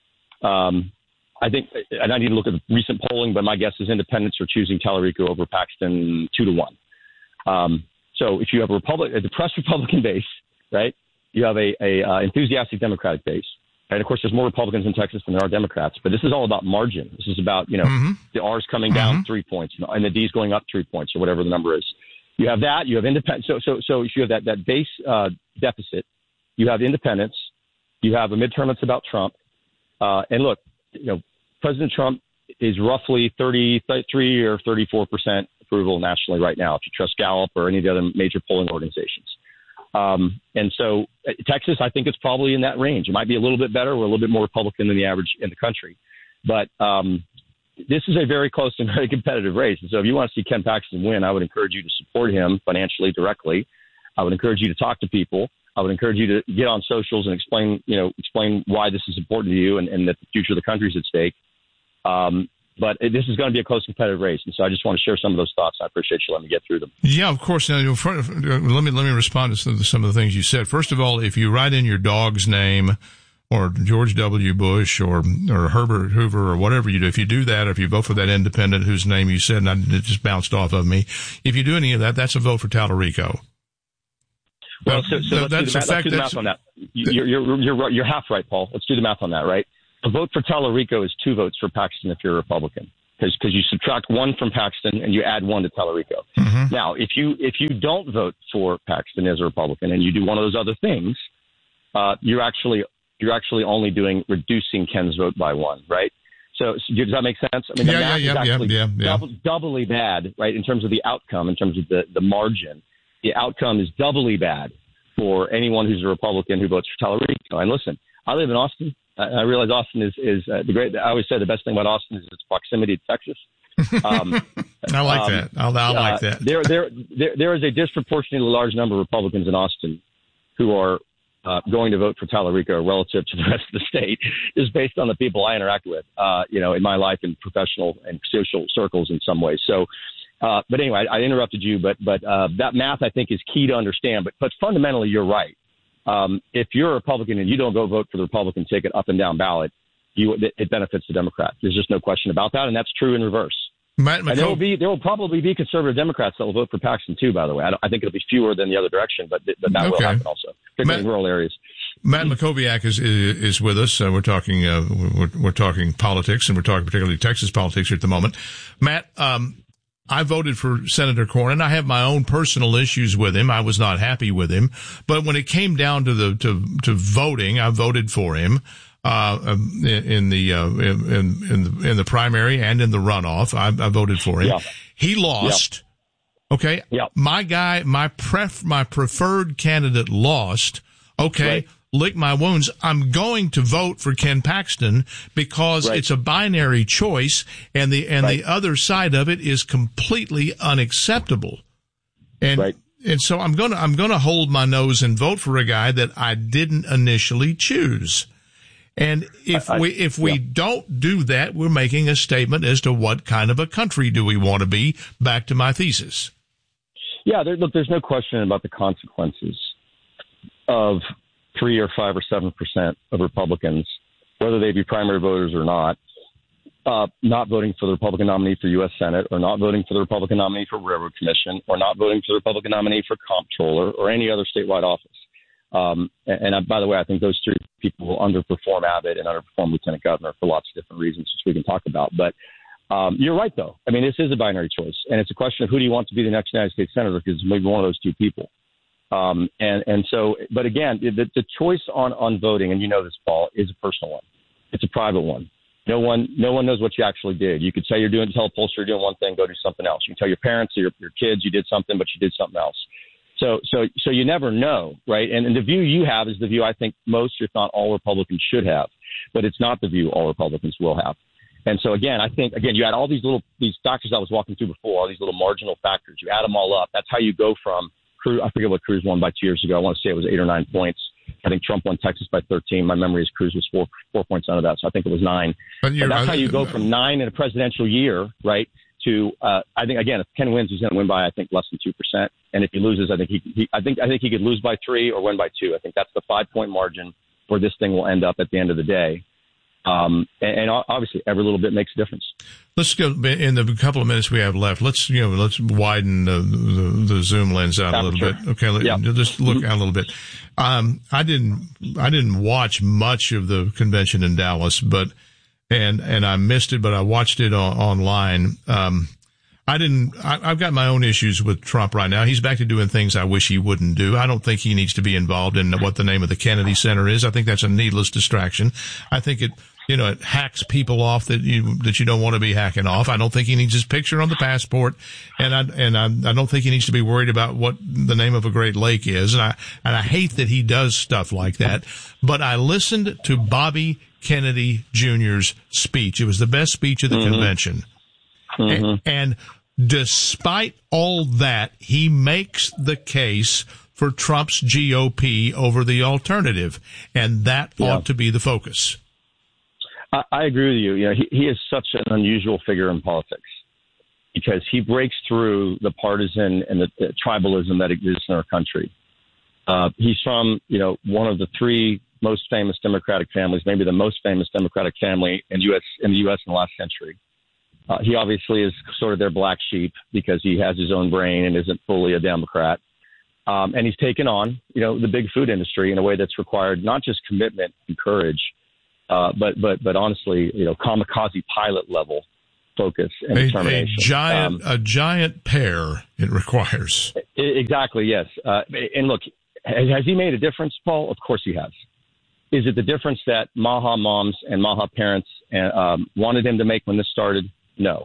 Um, I think, and I need to look at the recent polling, but my guess is independents are choosing Talerico over Paxton two to one. Um, so if you have a Republic, a depressed Republican base, right, you have a, a uh, enthusiastic Democratic base. And of course, there's more Republicans in Texas than there are Democrats. But this is all about margin. This is about, you know, mm-hmm. the R's coming down mm-hmm. three points and the D's going up three points or whatever the number is. You have that. You have independent. So, so, so if you have that that base uh, deficit. You have independents. You have a midterm that's about Trump. Uh, and look, you know, President Trump is roughly thirty-three or thirty-four percent approval nationally right now, if you trust Gallup or any of the other major polling organizations. Um, and so uh, Texas, I think it's probably in that range. It might be a little bit better. We're a little bit more Republican than the average in the country. But um, this is a very close and very competitive race. And so if you want to see Ken Paxton win, I would encourage you to support him financially directly. I would encourage you to talk to people. I would encourage you to get on socials and explain, you know, explain why this is important to you and, and that the future of the country is at stake. Um, but it, this is going to be a close competitive race, and so I just want to share some of those thoughts. I appreciate you letting me get through them. Yeah, of course. Now, let me let me respond to some of the things you said. First of all, if you write in your dog's name or George W. Bush or or Herbert Hoover or whatever you do, if you do that, or if you vote for that independent whose name you said, and I, it just bounced off of me, if you do any of that, that's a vote for Tallarico. Well, so, so let's, that's do the, math, let's do the math on that. You're, you're, you're, you're half right, Paul. Let's do the math on that, right? A vote for Tallarico is two votes for Paxton if you're a Republican, because you subtract one from Paxton and you add one to Tallarico. Mm-hmm. Now, if you if you don't vote for Paxton as a Republican and you do one of those other things, uh, you're actually you're actually only doing reducing Ken's vote by one, right? So, so does that make sense? I mean, the yeah, math yeah, is yeah, actually yeah, yeah. double, doubly bad, right, in terms of the outcome, in terms of the, the margin. The outcome is doubly bad for anyone who's a Republican who votes for Tallarico. And listen, I live in Austin. I realize Austin is, is uh, the great. I always say the best thing about Austin is its proximity to Texas. Um, I like um, that. I'll, I'll uh, like that. There, there, there, there is a disproportionately large number of Republicans in Austin who are uh, going to vote for Tallarico relative to the rest of the state, is based on the people I interact with, uh, you know, in my life in professional and social circles in some ways. So, uh, but anyway, I, I interrupted you, but but uh, that math I think is key to understand. But but fundamentally, you're right. Um, if you're a Republican and you don't go vote for the Republican ticket up and down ballot, you, it benefits the Democrat. There's just no question about that, and that's true in reverse. Matt and there will be there will probably be conservative Democrats that will vote for Paxton too. By the way, I, don't, I think it'll be fewer than the other direction, but, th- but that okay. will happen also, particularly Matt, in rural areas. Matt Mackowiak is, is is with us. Uh, we're talking uh, we're, we're talking politics, and we're talking particularly Texas politics here at the moment. Matt, um, I voted for Senator Cornyn. I have my own personal issues with him. I was not happy with him, but when it came down to the to to voting, I voted for him. Uh, in the, uh, in, in the, in the primary and in the runoff, I, I voted for him. Yeah. He lost. Yeah. Okay. Yeah. My guy, my pref, my preferred candidate lost. Okay. Right. Lick my wounds. I'm going to vote for Ken Paxton because right. it's a binary choice, and the, and right. the other side of it is completely unacceptable. And, right. and so I'm going to, I'm going to hold my nose and vote for a guy that I didn't initially choose. And if I, we if we yeah. don't do that, we're making a statement as to what kind of a country do we want to be. Back to my thesis. Yeah, there, look, there's no question about the consequences of three or five or seven percent of Republicans, whether they be primary voters or not, uh, not voting for the Republican nominee for U S Senate, or not voting for the Republican nominee for Railroad Commission, or not voting for the Republican nominee for Comptroller or any other statewide office. Um, and, and I, by the way, I think those three people will underperform Abbott and underperform Lieutenant Governor for lots of different reasons, which we can talk about. But um, you're right, though. I mean, this is a binary choice, and it's a question of who do you want to be the next United States Senator, because maybe one of those two people. Um, and, and so, but again, the, the choice on, on voting, and you know this, Paul, is a personal one. It's a private one. No one, no one knows what you actually did. You could say you're doing, tell a pollster you're doing one thing, go do something else. You can tell your parents or your, your kids you did something, but you did something else. So, so, so you never know, right? And, and the view you have is the view I think most, if not all, Republicans should have, but it's not the view all Republicans will have. And so, again, I think, again, you had all these little, these factors I was walking through before, all these little marginal factors. You add them all up. That's how you go from Cruz. I forget what Cruz won by two years ago. I want to say it was eight or nine points. I think Trump won Texas by thirteen. My memory is Cruz was four, four points under that. So I think it was nine. But, but that's how you go from nine in a presidential year, right? To uh, I think again, if Ken wins, he's going to win by I think less than two percent, and if he loses, I think he, he I think I think he could lose by three or win by two. I think that's the five point margin where this thing will end up at the end of the day. Um, and, and obviously, every little bit makes a difference. Let's go in the couple of minutes we have left. Let's you know let's widen the the, the zoom lens out Aperture. a little bit. Okay, let, yep. just look out a little bit. Um, I didn't I didn't watch much of the convention in Dallas, but. And, and I missed it, but I watched it on, online. Um, I didn't, I, I've got my own issues with Trump right now. He's back to doing things I wish he wouldn't do. I don't think he needs to be involved in what the name of the Kennedy Center is. I think that's a needless distraction. I think it, you know, it hacks people off that you, that you don't want to be hacking off. I don't think he needs his picture on the passport. And I, and I, I don't think he needs to be worried about what the name of a great lake is. And I, and I hate that he does stuff like that. But I listened to Bobby Kennedy Junior's speech. It was the best speech of the mm-hmm. convention. Mm-hmm. And, and despite all that, he makes the case for Trump's G O P over the alternative. And that yeah. ought to be the focus. I, I agree with you. You know, he, he is such an unusual figure in politics because he breaks through the partisan and the, the tribalism that exists in our country. Uh, he's from, you know, one of the three most famous Democratic families, maybe the most famous Democratic family in U S in the U S in the last century. Uh, he obviously is sort of their black sheep because he has his own brain and isn't fully a Democrat. Um, and he's taken on, you know, the big food industry in a way that's required not just commitment and courage, uh, but but but honestly, you know, kamikaze pilot level focus and a, determination. A giant, um, a giant pair it requires. Exactly, yes. Uh, and look, has, has he made a difference, Paul? Of course he has. Is it the difference that Maha moms and Maha parents um, wanted him to make when this started? No.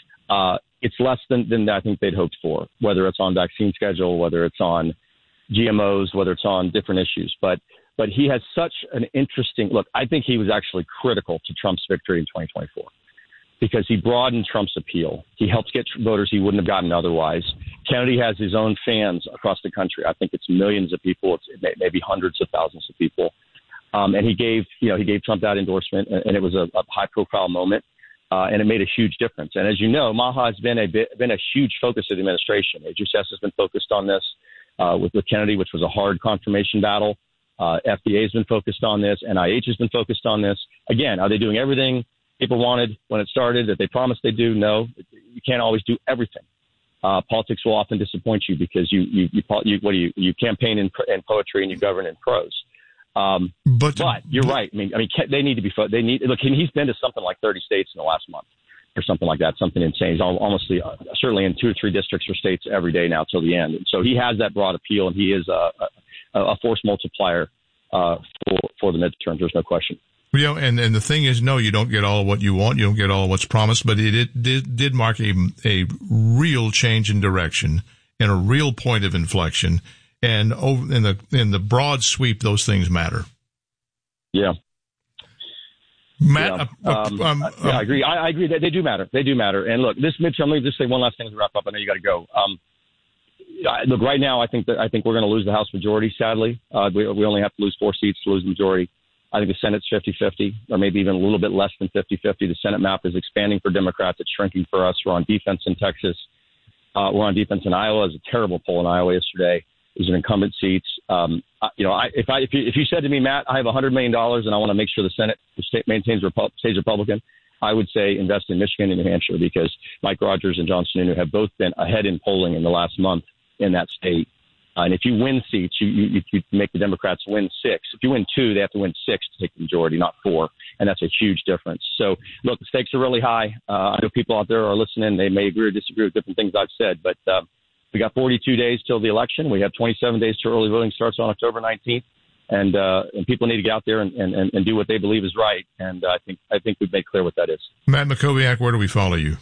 Uh, it's less than, than I think they'd hoped for, whether it's on vaccine schedule, whether it's on G M Os, whether it's on different issues. But but he has such an interesting look. I think he was actually critical to Trump's victory in twenty twenty-four because he broadened Trump's appeal. He helped get voters he wouldn't have gotten otherwise. Kennedy has his own fans across the country. I think it's millions of people. It's maybe hundreds of thousands of people. Um, and he gave, you know, he gave Trump that endorsement, and, and it was a, a high-profile moment, uh, and it made a huge difference. And as you know, Maha has been a bit, been a huge focus of the administration. H H S has been focused on this uh, with, with Kennedy, which was a hard confirmation battle. Uh, F D A has been focused on this. N I H has been focused on this. Again, are they doing everything people wanted when it started that they promised they do? No, you can't always do everything. Uh, politics will often disappoint you because you you, you, you what do you you campaign in, in poetry and you govern in prose. Um, but, but you're but, right. I mean, I mean, they need to be. They need look. He's been to something like thirty states in the last month, or something like that. Something insane. He's almost uh, certainly in two or three districts or states every day now till the end. And so he has that broad appeal, and he is a, a, a force multiplier uh, for for the midterms. There's no question. You know, and, and the thing is, no, you don't get all of what you want. You don't get all of what's promised, but it, it did, did mark a, a real change in direction and a real point of inflection. And over in the in the broad sweep, those things matter. Yeah, Matt. Yeah, uh, um, um, yeah I agree. I, I agree that they do matter. They do matter. And look, this midterm. Let me just say one last thing to wrap up. I know you got to go. Um, I, look, right now, I think that I think we're going to lose the House majority. Sadly, uh, we we only have to lose four seats to lose the majority. I think the Senate's fifty-fifty, or maybe even a little bit less than fifty-fifty. The Senate map is expanding for Democrats. It's shrinking for us. We're on defense in Texas. Uh, we're on defense in Iowa. It was a terrible poll in Iowa yesterday. These are incumbent seats. Um, you know, I, if I if you, if you said to me, Matt, I have one hundred million dollars and I want to make sure the Senate the state maintains Repu- stays Republican, I would say invest in Michigan and New Hampshire because Mike Rogers and John Sununu have both been ahead in polling in the last month in that state. Uh, and if you win seats, you, you, you make the Democrats win six. If you win two, they have to win six to take the majority, not four. And that's a huge difference. So, look, the stakes are really high. Uh, I know people out there are listening. They may agree or disagree with different things I've said, but uh, we got forty-two days till the election. We have twenty-seven days till early voting starts on October nineteenth. And uh, and people need to get out there and, and, and do what they believe is right. And uh, I think I think we've made clear what that is. Matt Mackowiak, where do we follow you?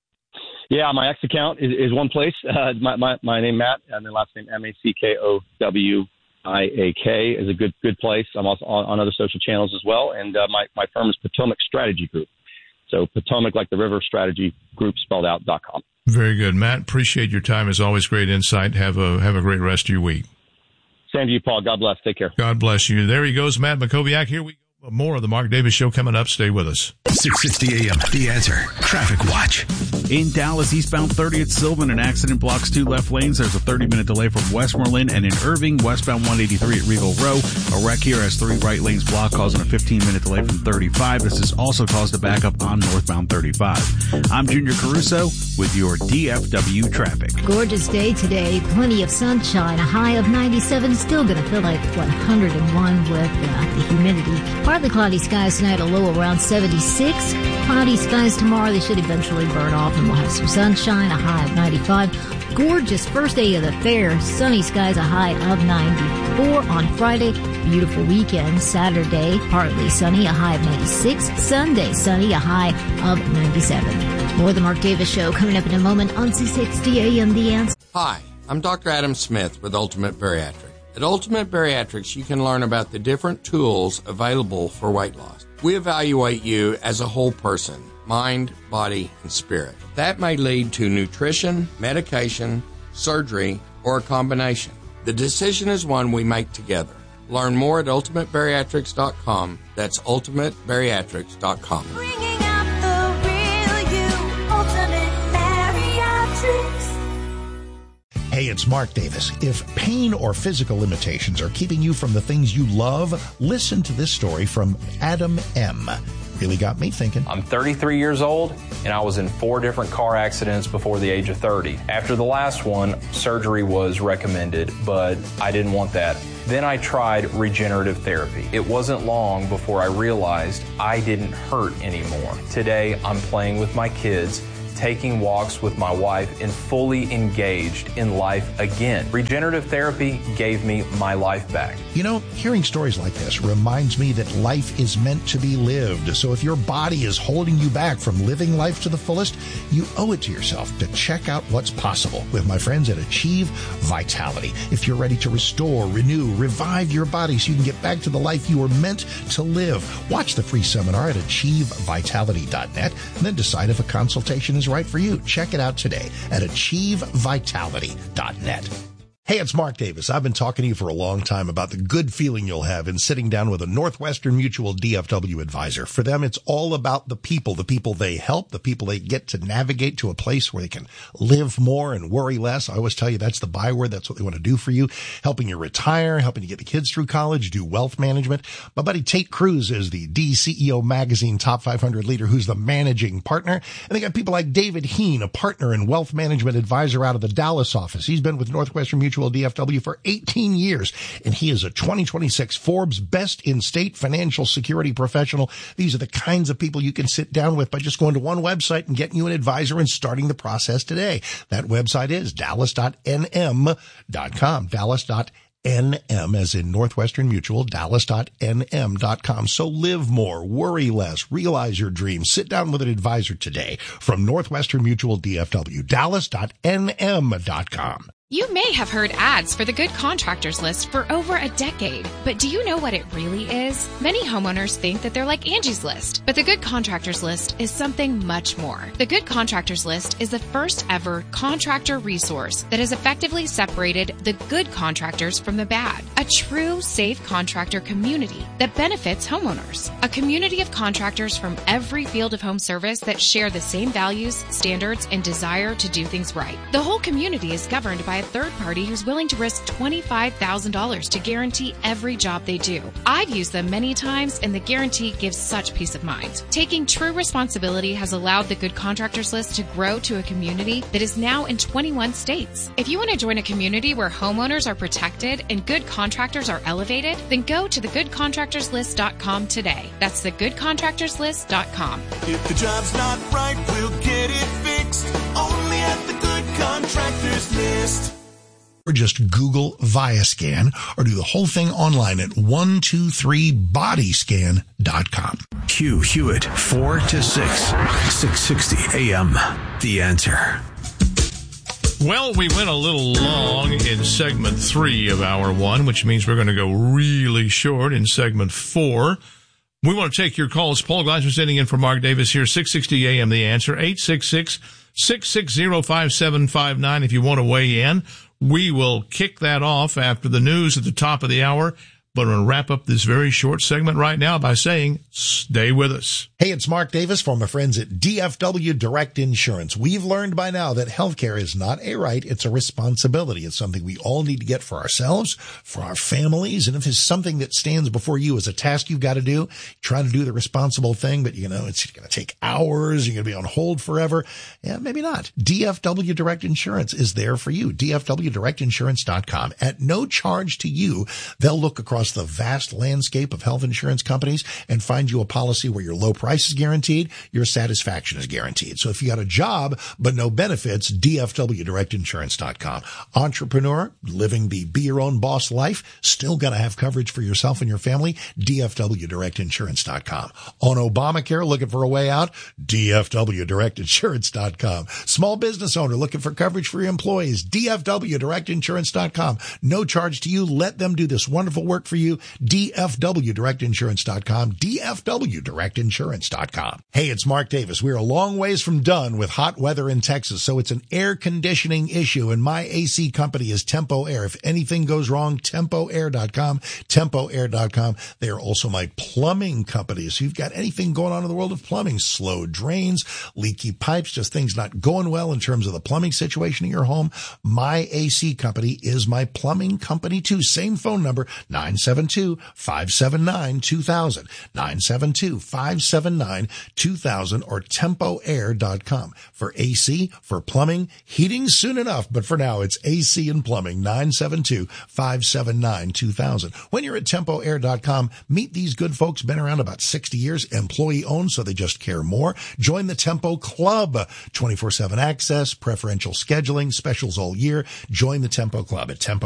Yeah, my X account is, is one place. Uh, my, my my name Matt, and then last name M A C K O W I A K is a good good place. I'm also on, on other social channels as well. And uh, my my firm is Potomac Strategy Group. So Potomac, like the river, strategy group spelled out dot com. Very good, Matt. Appreciate your time. As always, great insight. Have a have a great rest of your week. Same to you, Paul. God bless. Take care. God bless you. There he goes, Matt Mackowiak. Here we go. More of the Mark Davis Show coming up. Stay with us. six sixty a.m. The Answer. Traffic Watch. In Dallas, eastbound thirtieth Sylvan, an accident blocks two left lanes. There's a thirty-minute delay from Westmoreland. And in Irving, westbound one eighty-three at Regal Row, a wreck here has three right lanes blocked, causing a fifteen-minute delay from thirty-five. This has also caused a backup on northbound thirty-five. I'm Junior Caruso with your D F W traffic. Gorgeous day today. Plenty of sunshine. A high of ninety-seven. Still going to feel like one hundred one with uh, the humidity. Partly cloudy skies tonight, a low around seventy-six. Cloudy skies tomorrow. They should eventually burn off and we'll have some sunshine, a high of ninety-five. Gorgeous first day of the fair. Sunny skies, a high of ninety-four on Friday. Beautiful weekend. Saturday, partly sunny, a high of ninety-six. Sunday, sunny, a high of ninety-seven. More of the Mark Davis Show coming up in a moment on six sixty A M The Answer. Hi, I'm Doctor Adam Smith with Ultimate Bariatrics. At Ultimate Bariatrics, you can learn about the different tools available for weight loss. We evaluate you as a whole person, mind, body, and spirit. That may lead to nutrition, medication, surgery, or a combination. The decision is one we make together. Learn more at ultimate bariatrics dot com. That's ultimate bariatrics dot com. Bringing out the real you, Ultimate Bariatrics. Hey, it's Mark Davis. If pain or physical limitations are keeping you from the things you love, listen to this story from Adam M. Really got me thinking. I'm thirty-three years old, and I was in four different car accidents before the age of thirty. After the last one, surgery was recommended, but I didn't want that. Then I tried regenerative therapy. It wasn't long before I realized I didn't hurt anymore. Today, I'm playing with my kids, taking walks with my wife, and fully engaged in life again. Regenerative therapy gave me my life back. You know, hearing stories like this reminds me that life is meant to be lived. So if your body is holding you back from living life to the fullest, you owe it to yourself to check out what's possible with my friends at Achieve Vitality. If you're ready to restore, renew, revive your body so you can get back to the life you were meant to live, watch the free seminar at achieve vitality dot net and then decide if a consultation is right for you. Check it out today at achieve vitality dot net. Hey, it's Mark Davis. I've been talking to you for a long time about the good feeling you'll have in sitting down with a Northwestern Mutual D F W advisor. For them, it's all about the people, the people they help, the people they get to navigate to a place where they can live more and worry less. I always tell you that's the byword. That's what they want to do for you, helping you retire, helping you get the kids through college, do wealth management. My buddy Tate Cruz is the D C E O Magazine Top five hundred leader who's the managing partner. And they got people like David Heen, a partner and wealth management advisor out of the Dallas office. He's been with Northwestern Mutual D F W for eighteen years, and he is a twenty twenty-six Forbes Best in State Financial Security Professional. These are the kinds of people you can sit down with by just going to one website and getting you an advisor and starting the process today. That website is dallas dot n m dot com, dallas dot N M as in Northwestern Mutual, dallas dot n m dot com. So live more, worry less, realize your dreams. Sit down with an advisor today from Northwestern Mutual D F W, dallas dot n m dot com. You may have heard ads for the Good Contractors List for over a decade, but do you know what it really is? Many homeowners think that they're like Angie's List, but the Good Contractors List is something much more. The Good Contractors List is the first ever contractor resource that has effectively separated the good contractors from the bad. A true safe contractor community that benefits homeowners. A community of contractors from every field of home service that share the same values, standards, and desire to do things right. The whole community is governed by a third party who's willing to risk twenty-five thousand dollars to guarantee every job they do. I've used them many times, and the guarantee gives such peace of mind. Taking true responsibility has allowed the Good Contractors List to grow to a community that is now in twenty-one states. If you want to join a community where homeowners are protected and good contractors are elevated, then go to the good contractors list dot com today. That's the good contractors list dot com. If the job's not right, we'll get it fixed. Only at the Good Contractors List. Or just Google Viascan or do the whole thing online at one two three body scan dot com. Hugh Hewitt, four to six, six sixty A M. The Answer. Well, we went a little long in segment three of hour one, which means we're going to go really short in segment four. We want to take your calls. Paul Glasser sitting in for Mark Davis here, six sixty A M. The Answer, eight six six, six six zero, five seven five nine if you want to weigh in. We will kick that off after the news at the top of the hour. But I'm going to wrap up this very short segment right now by saying, stay with us. Hey, it's Mark Davis from my friends at D F W Direct Insurance. We've learned by now that healthcare is not a right, it's a responsibility. It's something we all need to get for ourselves, for our families. And if it's something that stands before you as a task you've got to do, you're trying to do the responsible thing, but you know, it's going to take hours, you're going to be on hold forever. Yeah, maybe not. D F W Direct Insurance is there for you. D F W direct insurance dot com. At no charge to you, they'll look across the vast landscape of health insurance companies and find you a policy where your low price is guaranteed, your satisfaction is guaranteed. So if you got a job but no benefits, D F W direct insurance dot com. Entrepreneur, living the be your own boss life, still got to have coverage for yourself and your family, D F W direct insurance dot com. On Obamacare, looking for a way out, D F W direct insurance dot com. Small business owner looking for coverage for your employees, D F W direct insurance dot com. No charge to you. Let them do this wonderful work for you. D F W direct insurance dot com. D F W direct insurance dot com. Hey, it's Mark Davis. We're a long ways from done with hot weather in Texas, so it's an air conditioning issue, and my A C company is Tempo Air. If anything goes wrong, tempo air dot com. tempo air dot com. They are also my plumbing company. So you've got anything going on in the world of plumbing, slow drains, leaky pipes, just things not going well in terms of the plumbing situation in your home. My A C company is my plumbing company too. Same phone number, nine seven two, five seven nine, two thousand, nine seven two, five seven nine, two thousand, or tempo air dot com. For A C, for plumbing, heating soon enough, but for now it's A C and plumbing, nine seven two, five seven nine, two thousand. When you're at tempo air dot com, meet these good folks, been around about sixty years, employee owned, so they just care more. Join the Tempo Club, twenty-four seven access, preferential scheduling, specials all year. Join the Tempo Club at tempo